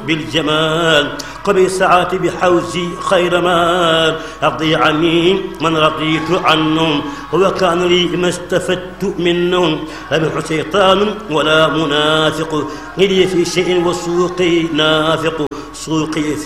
بالجمال قبل ساعات بحوزي خير مال أرضي عني من رضيت عنهم وكان لي ما استفدت منهم لم شيطان ولا منافق لي في شيء وسوقي نافق سوقي